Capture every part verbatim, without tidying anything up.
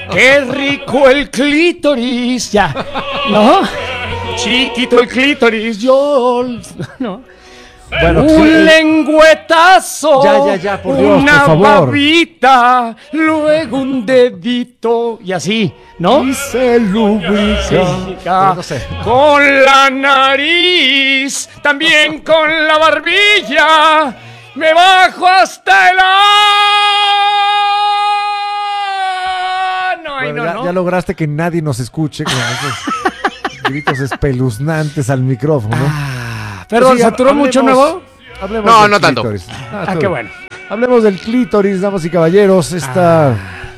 Qué rico el clítoris. Ya, ¿no? Chiquito el clítoris, yo... ¿no? Bueno, un sí, lengüetazo, ya, ya, ya, por Dios, una por favor. babita, luego un dedito y así, ¿no? Y se lubrica. Sí, ah, no sé. Con la nariz, también con la barbilla, me bajo hasta el ano. Ay, Bueno, no, ya, no. ya lograste que nadie nos escuche con esos gritos espeluznantes al micrófono. Ah, perdón, Sí, ¿saturó hablemos- mucho nuevo? Hablemos No, del no tanto. clítoris. Ah, todo qué bien. bueno. Hablemos del clítoris, damas y caballeros. Esta... Ah.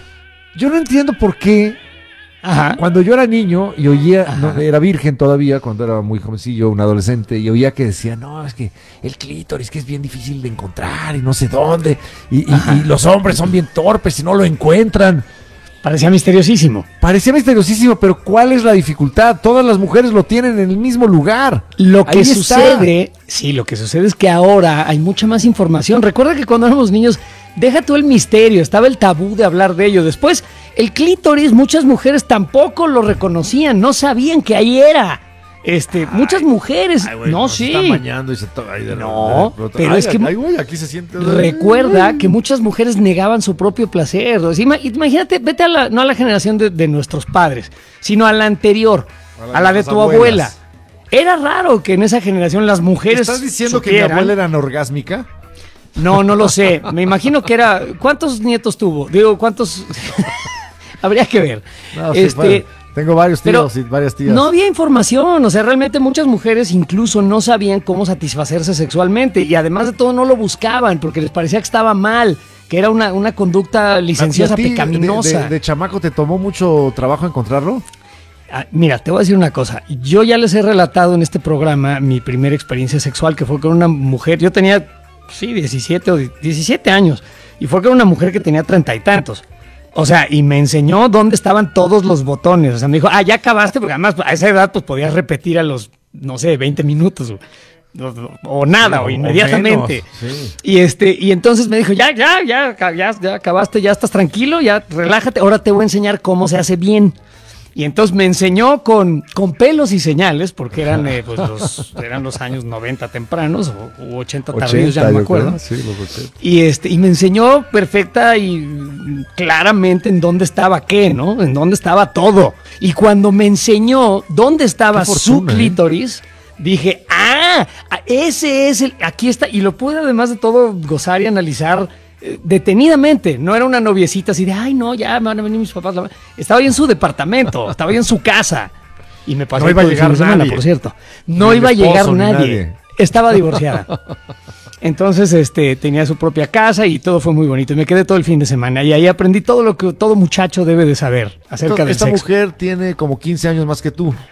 Yo no entiendo por qué Ajá. cuando yo era niño y oía, Ajá. no, era virgen todavía, cuando era muy jovencillo, un adolescente, y oía que decía, no, es que el clítoris que es bien difícil de encontrar y no sé dónde, y, y- y los hombres son bien torpes y no lo encuentran. Parecía misteriosísimo. Parecía misteriosísimo, pero ¿cuál es la dificultad? Todas las mujeres lo tienen en el mismo lugar. Lo que Ahí está. sucede, sí, lo que sucede es que ahora hay mucha más información. Recuerda que cuando éramos niños, deja tú el misterio, estaba el tabú de hablar de ello. Después, el clítoris, muchas mujeres tampoco lo reconocían, no sabían que ahí era. Este, muchas mujeres, Ay, güey, no, nos sí. están bañando y se to- ay, de- No, de- de- pero ay, es que- ay, güey, aquí se siente. Recuerda que muchas mujeres negaban su propio placer. O sea, ima- imagínate, vete a la, no a la generación de, de nuestros padres, sino a la anterior, A la a la de de tus tu abuelas. abuela. Era raro que en esa generación las mujeres. ¿Estás diciendo que mi supieran. abuela era anorgásmica? No, no lo sé. Me imagino que era. ¿Cuántos nietos tuvo? Digo, ¿cuántos? Habría que ver. No, sí, este, bueno, tengo varios pero tíos y varias tías. no había información, o sea, realmente muchas mujeres incluso no sabían cómo satisfacerse sexualmente y además de todo no lo buscaban porque les parecía que estaba mal, que era una, una conducta licenciosa, ¿A ti, de- pecaminosa. De, de chamaco te tomó mucho trabajo encontrarlo? Ah, mira, te voy a decir una cosa. Yo ya les he relatado en este programa mi primera experiencia sexual, que fue con una mujer. Yo tenía, sí, diecisiete o diecisiete años. Y fue con una mujer que tenía treinta y tantos. O sea, y me enseñó dónde estaban todos los botones. O sea, me dijo, ah, ya acabaste, porque además a esa edad pues podías repetir a los, no sé, veinte minutos. O, o- o nada, Sí, o o inmediatamente. menos, sí. Y este, y entonces me dijo, ya, ya, ya, ya, ya acabaste, ya estás tranquilo, ya relájate, ahora te voy a enseñar cómo se hace bien. Y entonces me enseñó con, con pelos y señales, porque eran, eh, pues los, eran los años noventa tempranos, o u ochenta tardíos, ya no me yo acuerdo. creo. Sí, los ochenta. Y este, y me enseñó perfecta y mm, claramente en dónde estaba qué, ¿no? En dónde estaba todo. Y cuando me enseñó dónde estaba Qué su fortuna, ¿eh? clítoris, dije, ah, ese es el, aquí está. Y lo pude además de todo gozar y analizar eh, detenidamente. No era una noviecita así de, ay, no, ya me van a venir mis papás. Estaba ahí en su departamento, estaba ahí en su casa. Y me pasó No iba a todo el llegar fin de semana, nadie. por cierto. No Ni el iba a llegar esposo, ni nadie. nadie. Estaba divorciada. Entonces, este, tenía su propia casa y todo fue muy bonito. Y me quedé todo el fin de semana. Y ahí aprendí todo lo que todo muchacho debe de saber acerca Entonces, del esta sexo. mujer tiene como quince años más que tú.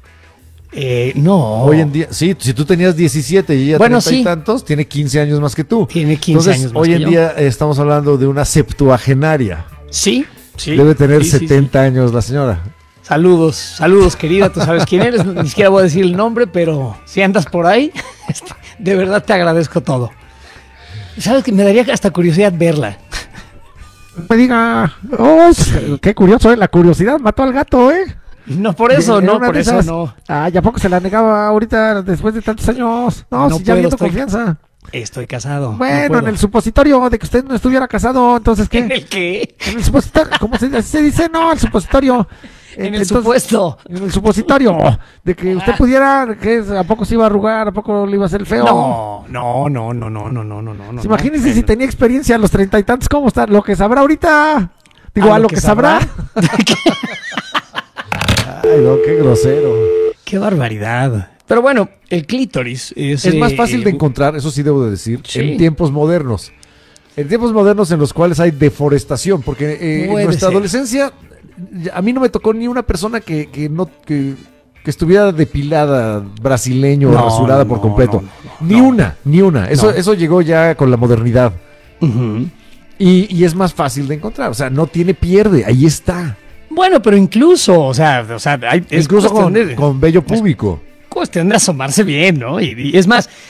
Eh, no. Hoy en día, sí, si tú tenías diecisiete y ella Bueno, treinta sí. y tantos, tiene quince años más que tú. Tiene quince Entonces, años más hoy que en yo. día eh, estamos hablando de una septuagenaria. Sí, sí. Debe tener sí, sí, setenta años la señora. sí. Saludos, saludos, querida. Tú sabes quién eres. Ni siquiera voy a decir el nombre, pero si andas por ahí, este, de verdad te agradezco todo. Sabes que me daría hasta curiosidad verla. Me diga, oh, qué curioso, ¿eh? La curiosidad mató al gato, ¿eh? No por eso, Era no, una por de eso esas. no. Ah, ¿ya poco se la negaba ahorita después de tantos años? No, No si ya puedo, viendo estoy- confianza. Estoy casado. no Bueno, puedo. en el supositorio de que usted no estuviera casado, entonces, ¿qué? ¿En el qué? En el supositorio, ¿cómo se, se dice? No, el supositorio. En el Entonces, supuesto. En el supositorio de que usted pudiera, que ¿a poco se iba a arrugar? ¿A poco le iba a hacer feo? No, no, no, no, no, no, no, no, no. no. Imagínese Eh, si tenía experiencia a los treinta y tantos, ¿cómo está? Lo que sabrá ahorita. Digo, a, lo que, sabrá. Ay, no, qué grosero. Qué barbaridad. Pero bueno, el clítoris es... Es más eh, fácil eh, de encontrar, eso sí debo de decir, Sí. en tiempos modernos. En tiempos modernos en los cuales hay deforestación, porque eh, en Puede nuestra ser. adolescencia a mí no me tocó ni una persona que, que no que, que estuviera depilada brasileño No, o rasurada no, por completo. no, no, ni no. una, ni una. Eso, No. eso llegó ya con la modernidad. Ujú. Y, y es más fácil de encontrar. O sea, no tiene pierde, ahí está. Bueno, pero incluso, o sea, o sea hay, es Incluso cuestión con, de- con vello público. cuestión de asomarse bien, ¿no? Y, y es más,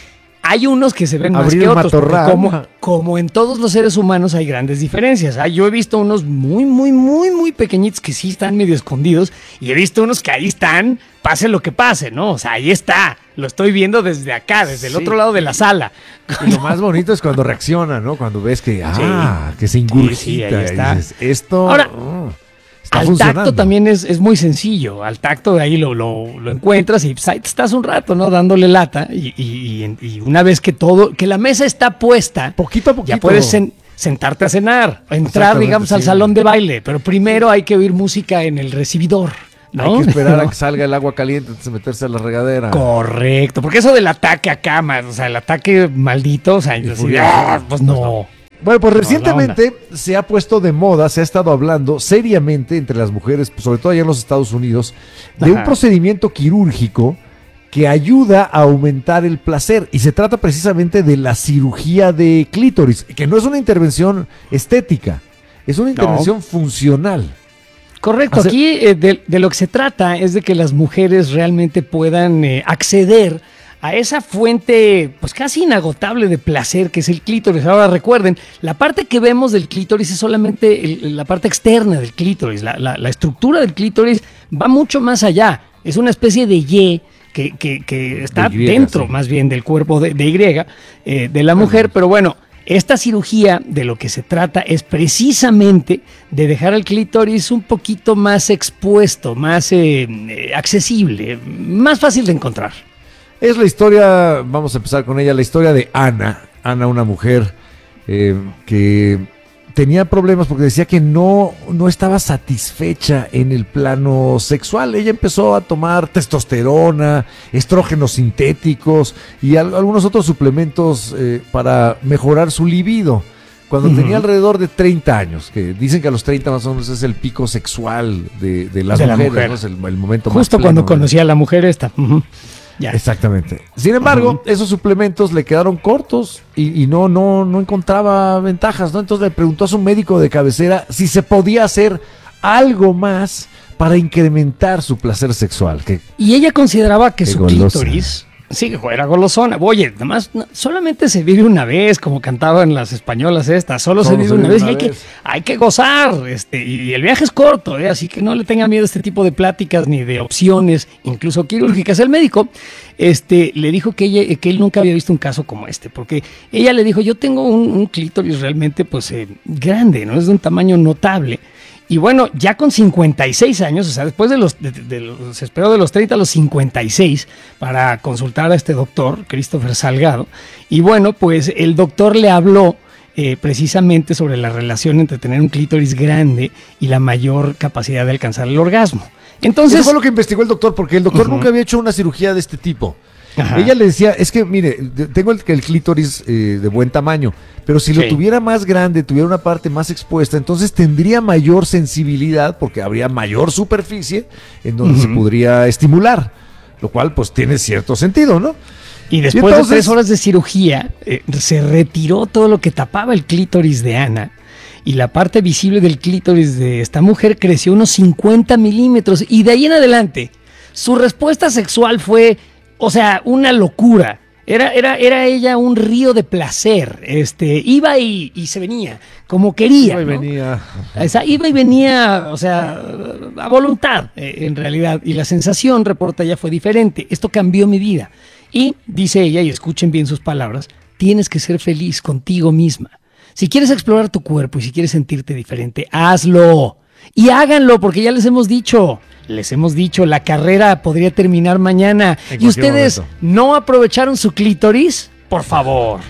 hay unos que se ven más Abrir que el otros. matorral. Como, como en todos los seres humanos hay grandes diferencias. Ah, yo he visto unos muy, muy, muy, muy pequeñitos que sí están medio escondidos. Y he visto unos que ahí están, pase lo que pase, ¿no? O sea, ahí está. Lo estoy viendo desde acá, desde el Sí. otro lado de la sala. Y lo más bonito es cuando reacciona, ¿no? Cuando ves que, ah, que se ingurgita. Sí, sí, ahí está. Y dices, esto Ahora, oh, está Al funcionando. tacto también es, es muy sencillo. Al tacto de ahí lo, lo, lo encuentras y pues, ahí te estás un rato, ¿no? Dándole lata. Y, y, y, y una vez que todo, que la mesa está puesta, Poquito a poquito. ya puedes sen- sentarte a cenar, entrar, Exactamente, digamos, al sí. salón de baile. Pero primero hay que oír música en el recibidor, ¿no? Hay que esperar a ¿No? que salga el agua caliente antes de meterse a la regadera. Correcto, porque eso del ataque a cama, o sea, el ataque maldito, o sea, así de, furioso. ah, pues no. Bueno, pues No, recientemente se ha puesto de moda, se ha estado hablando seriamente entre las mujeres, pues, sobre todo allá en los Estados Unidos, de Ajá. un procedimiento quirúrgico que ayuda a aumentar el placer. Y se trata precisamente de la cirugía de clítoris, que no es una intervención estética, es una intervención funcional. Correcto, Hacer- aquí eh, de, de lo que se trata es de que las mujeres realmente puedan eh, acceder a esa fuente pues casi inagotable de placer que es el clítoris. Ahora recuerden, la parte que vemos del clítoris es solamente el- la parte externa del clítoris, la, la- la estructura del clítoris va mucho más allá, es una especie de Y que, que- que está De Y, dentro sí. más bien del cuerpo de, de Y eh, de la mujer, pero bueno. Esta cirugía de lo que se trata es precisamente de dejar el clítoris un poquito más expuesto, más eh, eh, accesible, más fácil de encontrar. Es la historia, vamos a empezar con ella, la historia de Ana. Ana, una mujer eh, que tenía problemas porque decía que no, no estaba satisfecha en el plano sexual. Ella empezó a tomar testosterona, estrógenos sintéticos y al- algunos otros suplementos eh, para mejorar su libido. Cuando Ujú. tenía alrededor de treinta años, que dicen que a los treinta más o menos es el pico sexual de, de las De la mujeres, mujer. ¿no? Es el, el momento más Justo pleno, cuando ¿no? conocí a la mujer esta. Ujú. Ya. Exactamente. Sin embargo, esos suplementos le quedaron cortos y, y no, no, no encontraba ventajas, ¿no? Entonces le preguntó a su médico de cabecera si se podía hacer algo más para incrementar su placer sexual. Que Y ella consideraba que Qué su golosa. clítoris, sí, era golosona. Oye, además, no, solamente se vive una vez, como cantaban las españolas estas, solo, se Solo vive se una vive vez una y hay que, vez. hay que gozar. Este, y el viaje es corto, ¿eh? Así que no le tenga miedo a este tipo de pláticas ni de opciones, incluso quirúrgicas. El médico este, le dijo que, ella, que él nunca había visto un caso como este, porque ella le dijo, yo tengo un, un clítoris realmente pues eh, grande, ¿no? Es de un tamaño notable. Y bueno, ya con cincuenta y seis años, o sea, después de los, de, de los, se esperó de los treinta a los cincuenta y seis para consultar a este doctor, Christopher Salgado. Y bueno, pues el doctor le habló eh, precisamente sobre la relación entre tener un clítoris grande y la mayor capacidad de alcanzar el orgasmo. Entonces, eso fue lo que investigó el doctor, porque el doctor Ujú. nunca había hecho una cirugía de este tipo. Ajá. Ella le decía, es que mire, de- tengo el, el clítoris eh, de buen tamaño, pero si lo Sí. tuviera más grande, tuviera una parte más expuesta, entonces tendría mayor sensibilidad porque habría mayor superficie en donde se Ujú. podría estimular, lo cual pues tiene cierto sentido, ¿no? Y después Y entonces- de tres horas de cirugía, eh, se retiró todo lo que tapaba el clítoris de Ana. Y la parte visible del clítoris de esta mujer creció unos cincuenta milímetros. Y de ahí en adelante, su respuesta sexual fue, o sea, una locura. Era, era, era ella un río de placer. Este, iba y, y se venía, como quería. Iba y ¿no? venía. O sea, iba y venía, o sea, a voluntad, eh, en realidad. Y la sensación, reporta ella, fue diferente. Esto cambió mi vida. Y dice ella, y escuchen bien sus palabras, tienes que ser feliz contigo misma. Si quieres explorar tu cuerpo y si quieres sentirte diferente, hazlo. Y háganlo, porque ya les hemos dicho, les hemos dicho, la carrera podría terminar mañana. En Y cualquier ustedes momento. no aprovecharon su clítoris, por favor.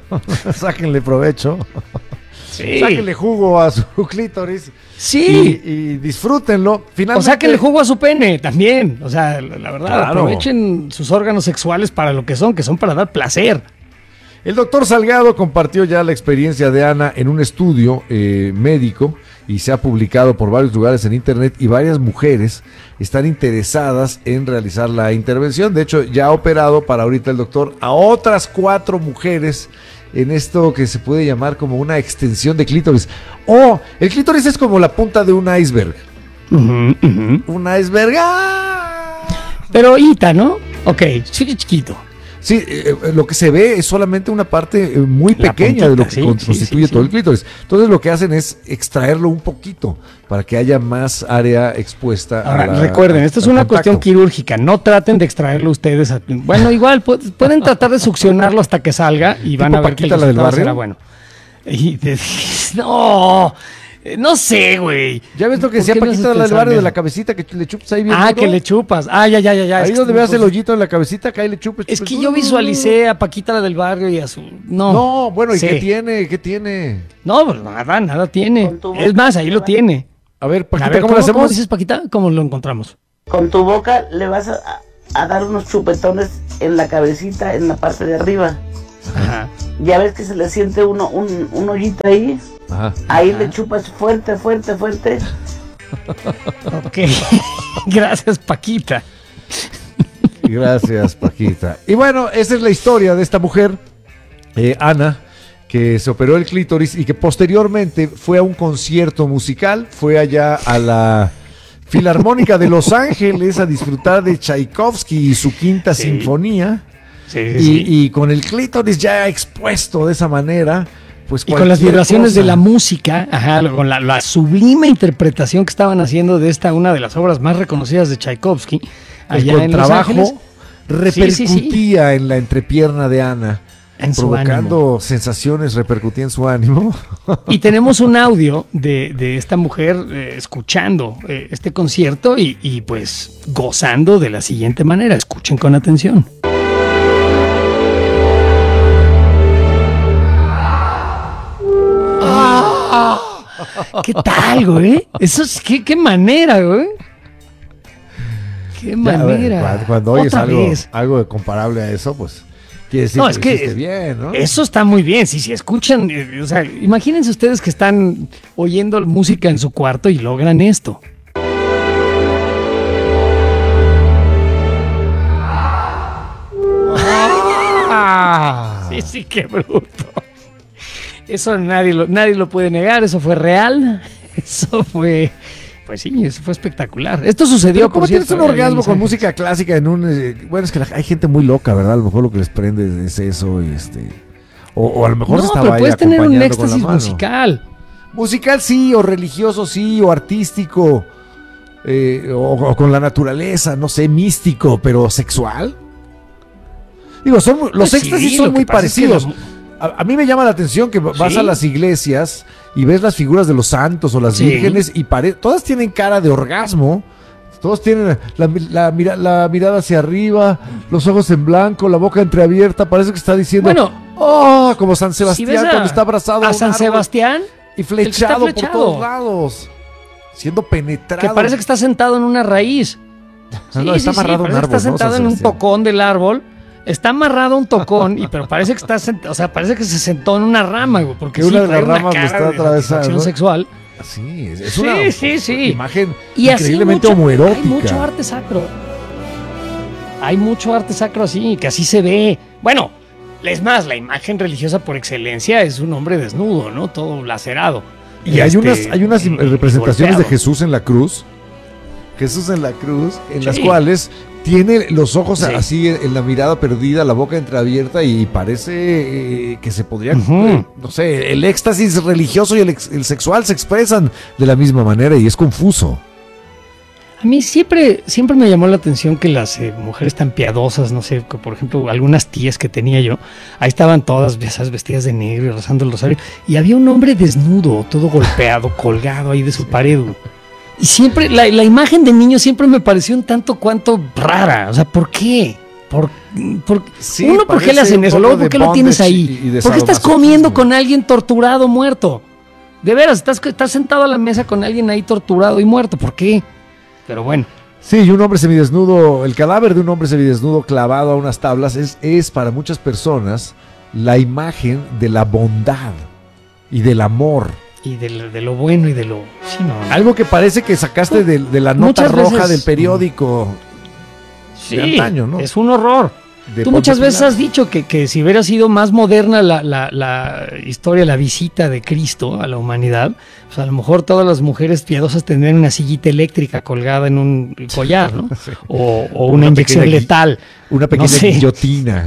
Sáquenle provecho, Sí. sáquenle jugo a su clítoris Sí. y, y disfrútenlo. O Finalmente, sea, que le jugo a su pene también. O sea, la la verdad, Claro. aprovechen sus órganos sexuales para lo que son, que son para dar placer. el doctor Salgado compartió ya la experiencia de Ana en un estudio eh, médico y se ha publicado por varios lugares en internet y varias mujeres están interesadas en realizar la intervención. De hecho, ya ha operado para ahorita el doctor a otras cuatro mujeres en esto que se puede llamar como una extensión de clítoris. Oh, el clítoris es como la punta de un iceberg. Un iceberg. ¡Ah! Pero Ita, ¿no? Ok, chiqui- chiquito. Sí, eh, lo que se ve es solamente una parte eh, muy La pequeña de lo que puntita, sí, con- sí, constituye sí, todo sí. el clítoris. Entonces lo que hacen es extraerlo un poquito para que haya más área expuesta. Ahora, a la- recuerden, a- esto es al una contacto. cuestión quirúrgica. No traten de extraerlo ustedes. a- bueno, igual pu- pueden tratar de succionarlo hasta que salga y van ¿Tipo a ver que el Paquita, la del resultado barrio? será bueno. Y te- no, eh, no sé, güey. ¿Ya ves lo que ¿Por decía qué me Paquita haces la del pensar barrio en de la eso? cabecita que le chupas ahí bien Ah, duro? que le chupas. Ah, ya, ya, ya, ya. Ahí Es donde que- veas el hoyito en la cabecita, que ahí le chupes. Es chupes. que yo visualicé a Paquita la del barrio y a su... No, No, bueno, ¿y Sí. qué tiene? ¿Qué tiene? No, pues nada, nada tiene. Con tu Es más, ahí lo tiene. A ver, Paquita, A ver, ¿cómo, ¿cómo, le hacemos? ¿cómo dices, Paquita? ¿Cómo lo encontramos? Con tu boca le vas a, a dar unos chupetones en la cabecita, en la parte de arriba. Ajá. Ya ves que se le siente uno un, un hoyito ahí. Ajá. Ahí le chupas fuerte, fuerte, fuerte. Ok. Gracias, Paquita. Gracias, Paquita. Y bueno, esa es la historia de esta mujer, eh, Ana, que se operó el clítoris y que posteriormente fue a un concierto musical, fue allá a la Filarmónica de Los Ángeles a disfrutar de Tchaikovsky y su quinta Sí. sinfonía. Sí, Y, sí. y con el clítoris ya expuesto de esa manera, pues Y con las cualquier vibraciones de cosa. la música, ajá, con la, la sublime interpretación que estaban haciendo de esta, una de las obras más reconocidas de Tchaikovsky, El allá en Los Ángeles, contrabajo repercutía Sí, sí, sí. en la entrepierna de Ana, en su provocando ánimo. sensaciones, repercutía en su ánimo. Y tenemos un audio de, de esta mujer eh, escuchando eh, este concierto y, y pues gozando de la siguiente manera. Escuchen con atención. ¿Qué tal, güey? Eso es, ¿qué, qué manera, güey? Qué Ya, a ver, manera. cuando, cuando oyes Otra algo, vez. algo comparable a eso, pues quiere decir No, que es lo que hiciste bien, ¿no? Eso está muy bien. Si, si escuchan, eh, o sea, imagínense ustedes que están oyendo música en su cuarto y logran esto. Ah. Sí, sí, qué bruto. Eso nadie lo, nadie lo puede negar, eso fue real. Eso fue, pues sí, eso fue espectacular. Esto sucedió, Pero ¿cómo por tienes cierto, un allá en orgasmo Los con Ángeles. música clásica en un... eh, bueno, es que la- hay gente muy loca, ¿verdad? A lo mejor lo que les prende es eso y este... O, o a lo mejor No, se estaba pero ahí puedes tener un acompañando con la éxtasis mano. musical. Musical sí, o religioso sí, o artístico, eh, o, o con la naturaleza, no sé, místico, pero sexual. Digo, son, muy- los Pues sí, éxtasis lo son que muy pasa es que parecidos. la- A, a mí me llama la atención que vas Sí. a las iglesias y ves las figuras de los santos o las Sí. vírgenes y pare- todas tienen cara de orgasmo. Todos tienen la, la mira- la mirada hacia arriba, los ojos en blanco, la boca entreabierta. Parece que está diciendo, Bueno, oh, como San si Sebastián ves a, cuando está abrazado a un San árbol Sebastián, y el que está flechado por flechado. todos lados, siendo penetrado. que parece que está sentado en una raíz. Ah, no, está amarrado a un parece que árbol, está ¿no? sentado San en un Sebastián. tocón del árbol. Está amarrado a un tocón, y pero parece que está sent- o sea, parece que se sentó en una rama, güey, porque Que sí, una de trae las ramas lo cara está de atravesando, satisfacción ¿no? sexual. Sí, es, es Sí, una sí, sí. imagen Y así increíblemente mucho- homoerótica. Hay mucho arte sacro. Hay mucho arte sacro así, que así se ve. Bueno, es más, la imagen religiosa por excelencia es un hombre desnudo, ¿no? Todo lacerado. Y hay Este, unas, hay unas y- im- y representaciones de golpeado. Jesús en la cruz. Jesús en la cruz, en las Sí. cuales tiene los ojos Sí. así en, en la mirada perdida, la boca entreabierta y parece eh, que se podría, Ujú. eh, no sé, el éxtasis religioso y el, ex- el sexual se expresan de la misma manera y es confuso. A mí siempre, siempre me llamó la atención que las eh, mujeres tan piadosas, no sé, que, por ejemplo, algunas tías que tenía yo, ahí estaban todas esas vestidas de negro y rezando el rosario, y había un hombre desnudo, todo golpeado, colgado ahí de su pared. güey. Y siempre, la, la imagen de niño siempre me pareció un tanto cuanto rara. O sea, ¿por qué? ¿Por, por- Sí, uno, ¿por qué le parece hacen un eso? poco Luego, de ¿por qué lo tienes bondage ahí? y- y de ¿Por qué estás sadomasoquismo. comiendo con alguien torturado, muerto? De veras, estás, estás sentado a la mesa con alguien ahí torturado y muerto. ¿Por qué? Pero bueno. Sí, y un hombre semidesnudo, el cadáver de un hombre semidesnudo clavado a unas tablas es, es para muchas personas la imagen de la bondad y del amor. Y de, lo- de lo bueno y de lo... Sí, no, no. Algo que parece que sacaste de, de la nota Muchas roja veces- del periódico Sí, de antaño, ¿no? es un horror. de Tú Ponce muchas veces Pilato. has dicho que, que si hubiera sido más moderna la, la- la historia, la visita de Cristo a la humanidad, pues a lo mejor todas las mujeres piadosas tendrían una sillita eléctrica colgada en un collar, ¿no? Sí. O, o una, Una inyección pequeña gui- letal. Una pequeña No sé. guillotina.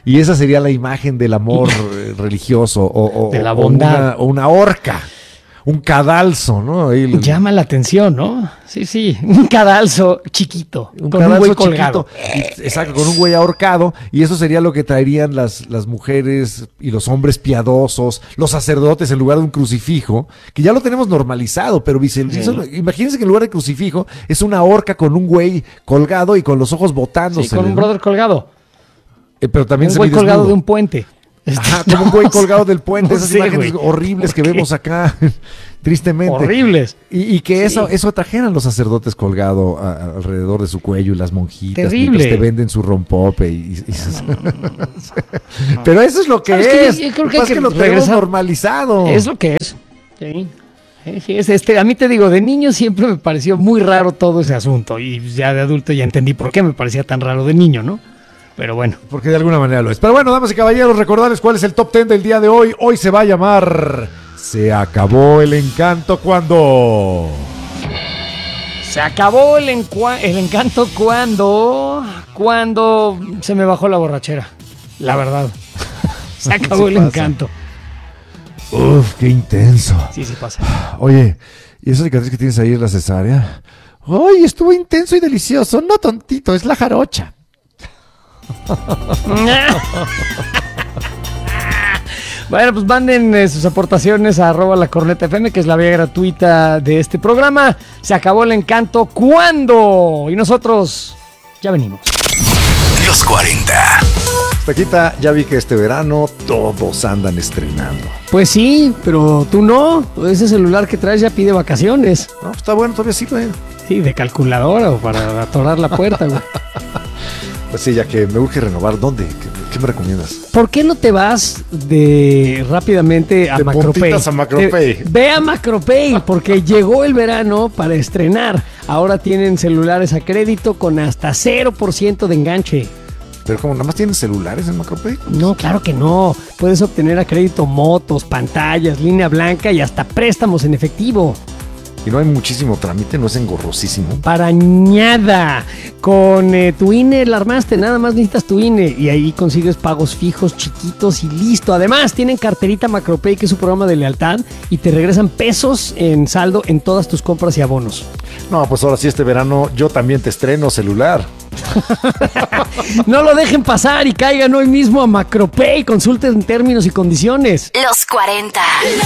y esa sería la imagen del amor eh, religioso o, o, de la o bondad. una, o una horca, un cadalso, ¿no? Ahí el- Llama la atención, ¿no? Sí, sí, un cadalso chiquito, un con un cadalso güey colgado. chiquito, y- exacto, con un güey ahorcado, y eso sería lo que traerían las, las mujeres y los hombres piadosos, los sacerdotes en lugar de un crucifijo, que ya lo tenemos normalizado, pero dice, Sí. eso- imagínense que en lugar de crucifijo es una horca con un güey colgado y con los ojos botándose. Sí, con un brother colgado. pero también Un se güey colgado desnudo. de un puente. Ajá, como un güey colgado del puente, No esas sé, imágenes güey. horribles que ¿Por qué? vemos acá, tristemente. Horribles. Y, y que Sí. eso, eso atrajeran los sacerdotes colgado a- a- alrededor de su cuello y las monjitas Terrible. mientras te venden su rompope. Y, y- Pero eso es lo que ¿Sabes qué? es. Yo- yo creo Lo que hay pasa es que lo tenemos regresar- normalizado. Es lo que es. Sí. Sí, sí, es este, a mí te digo, de niño siempre me pareció muy raro todo ese asunto. Y ya de adulto ya entendí por qué me parecía tan raro de niño, ¿no? Pero bueno. Porque de alguna manera lo es. Pero bueno, damas y caballeros, recordarles cuál es el top ten del día de hoy. Hoy se va a llamar Se acabó el encanto cuando... Se acabó el, encua- el encanto cuando. Cuando se me bajó la borrachera. La verdad. Se acabó Sí el pasa. encanto. Uf, qué intenso. Sí, sí pasa. Oye, ¿y esa cicatriz que tienes ahí es la cesárea? ¡Ay, estuvo intenso y delicioso! No tontito, es la jarocha. Bueno, pues manden eh, sus aportaciones a arroba la corneta F M, que es la vía gratuita de este programa. Se acabó el encanto. ¿Cuándo? Y nosotros ya venimos. Los cuarenta. Paquita, ya vi que este verano todos andan estrenando. Pues sí, pero tú no. Ese celular que traes ya pide vacaciones. No, está bueno, todavía sí, güey. Sí, de calculadora o para atorar la puerta, güey. Pues sí, ya que me urge renovar, ¿dónde? ¿Qué, qué me recomiendas? ¿Por qué no te vas de rápidamente a De Macropay? puntitas a Macropay. Eh, ve a Macropay, porque llegó el verano para estrenar. Ahora tienen celulares a crédito con hasta cero por ciento de enganche. Pero como nada más tienen celulares en Macropay. No, claro que no. Puedes obtener a crédito motos, pantallas, línea blanca y hasta préstamos en efectivo. Y no hay muchísimo trámite, no es engorrosísimo. Para nada. Con eh, tu I N E la armaste, nada más necesitas tu I N E y ahí consigues pagos fijos, chiquitos y listo. Además, tienen carterita Macropay, que es su programa de lealtad, y te regresan pesos en saldo en todas tus compras y abonos. No, pues ahora sí, este verano yo también te estreno celular. No lo dejen pasar y caigan hoy mismo a Macropay. Consulten términos y condiciones. Los cuarenta.